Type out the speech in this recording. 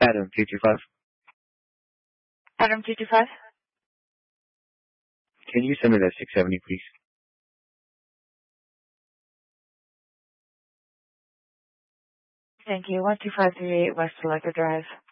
Adam 225. Adam 225. Can you send me that 670, please? Thank you. 12538 West Allegra Drive.